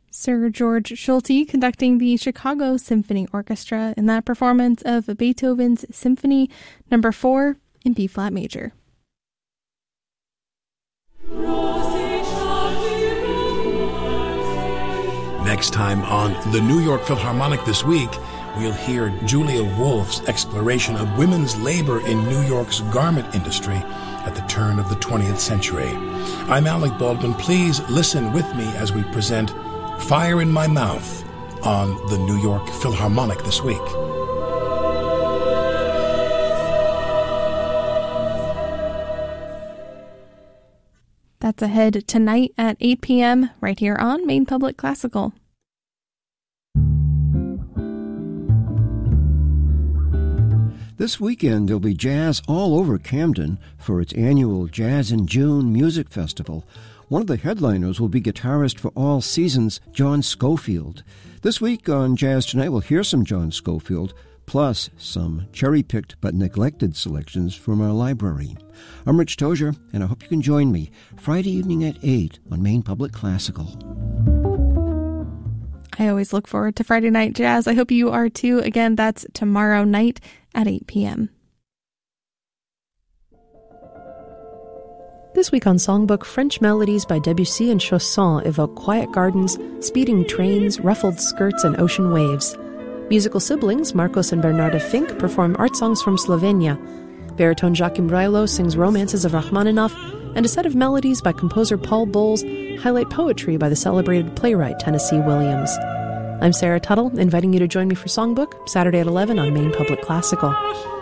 Sir George Solti conducting the Chicago Symphony Orchestra in that performance of Beethoven's Symphony No. 4 in B-flat major. Next time on the New York Philharmonic This Week, we'll hear Julia Wolf's exploration of women's labor in New York's garment industry at the turn of the 20th century. I'm Alec Baldwin. Please listen with me as we present Fire in My Mouth on the New York Philharmonic This Week. That's ahead tonight at 8 p.m. right here on Maine Public Classical. This weekend, there'll be jazz all over Camden for its annual Jazz in June Music Festival. One of the headliners will be guitarist for all seasons, John Scofield. This week on Jazz Tonight, we'll hear some John Scofield, plus some cherry-picked but neglected selections from our library. I'm Rich Tozier, and I hope you can join me Friday evening at 8 on Maine Public Classical. I always look forward to Friday Night Jazz. I hope you are too. Again, that's tomorrow night at 8 p.m. This week on Songbook, French melodies by Debussy and Chausson evoke quiet gardens, speeding trains, ruffled skirts, and ocean waves. Musical siblings Marcos and Bernarda Fink perform art songs from Slovenia. Baritone Joachim Reilo sings romances of Rachmaninoff, and a set of melodies by composer Paul Bowles highlight poetry by the celebrated playwright Tennessee Williams. I'm Sarah Tuttle, inviting you to join me for Songbook, Saturday at 11 on Maine Public Classical.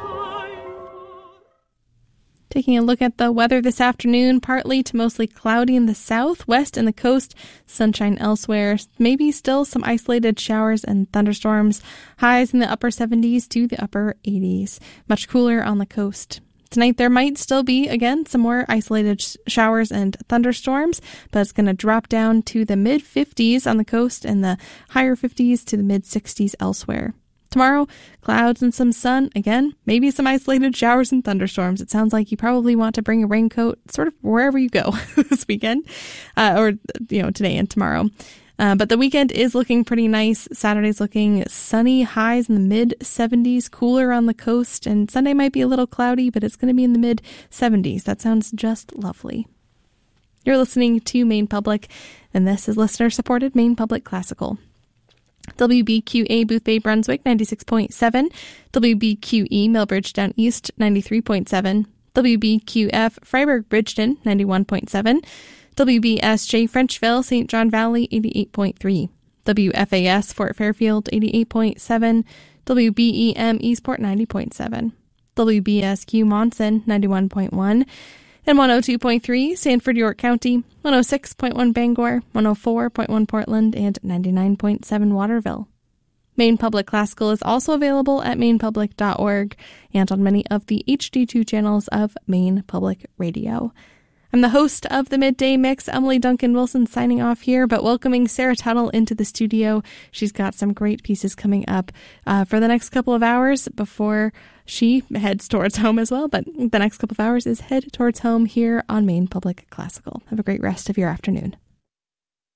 Taking a look at the weather this afternoon, partly to mostly cloudy in the south, west, and the coast, sunshine elsewhere, maybe still some isolated showers and thunderstorms, highs in the upper 70s to the upper 80s, much cooler on the coast. Tonight there might still be, again, some more isolated showers and thunderstorms, but it's going to drop down to the mid-50s on the coast and the higher 50s to the mid-60s elsewhere. Tomorrow, clouds and some sun. Again, maybe some isolated showers and thunderstorms. It sounds like you probably want to bring a raincoat sort of wherever you go this weekend, or, today and tomorrow. But the weekend is looking pretty nice. Saturday's looking sunny, highs in the mid-70s, cooler on the coast, and Sunday might be a little cloudy, but it's going to be in the mid-70s. That sounds just lovely. You're listening to Maine Public, and this is listener-supported Maine Public Classical. WBQA Boothbay Brunswick 96.7, WBQE Millbridge Down East 93.7, WBQF Freiburg Bridgeton 91.7, WBSJ Frenchville St. John Valley 88.3, WFAS Fort Fairfield 88.7, WBEM Eastport 90.7, WBSQ Monson 91.1, and 102.3 Sanford, York County, 106.1 Bangor, 104.1 Portland, and 99.7 Waterville. Maine Public Classical is also available at mainepublic.org and on many of the HD2 channels of Maine Public Radio. I'm the host of the Midday Mix, Emily Duncan Wilson, signing off here, but welcoming Sarah Tuttle into the studio. She's got some great pieces coming up for the next couple of hours before she heads towards home as well. But the next couple of hours is head towards home here on Maine Public Classical. Have a great rest of your afternoon.